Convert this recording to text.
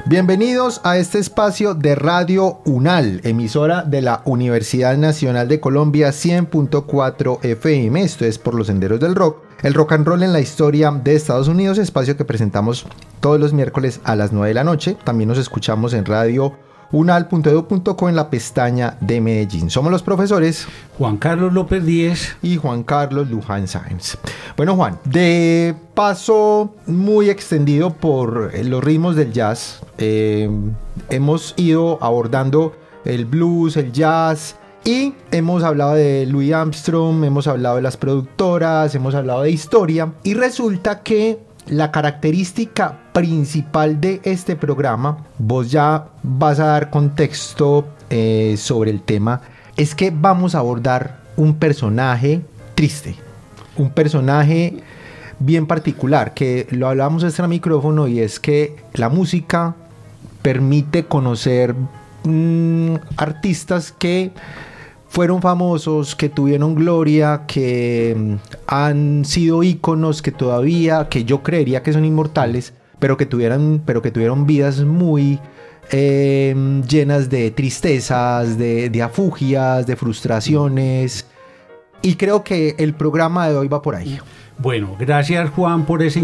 Bienvenidos a este espacio de Radio UNAL, emisora de la Universidad Nacional de Colombia, 100.4 FM. Esto es Por los Senderos del Rock, el rock and roll en la historia de Estados Unidos, espacio que presentamos todos los miércoles a las 9 de la noche. También nos escuchamos en radio unal.edu.co en la pestaña de Medellín. Somos los profesores Juan Carlos López Díez y Juan Carlos Luján Sáenz. Bueno, Juan, de paso muy extendido por los ritmos del jazz, hemos ido abordando el blues, el jazz, y hemos hablado de Louis Armstrong, hemos hablado de las productoras, hemos hablado de historia, y resulta que la característica principal de este programa, vos ya vas a dar contexto sobre el tema, es que vamos a abordar un personaje triste, un personaje bien particular, que lo hablábamos extra micrófono, y es que la música permite conocer artistas que fueron famosos, que tuvieron gloria, que han sido íconos, que todavía, que yo creería que son inmortales, pero que tuvieron vidas muy llenas de tristezas, de afugias, de frustraciones, y creo que el programa de hoy va por ahí. Bueno, gracias Juan por esa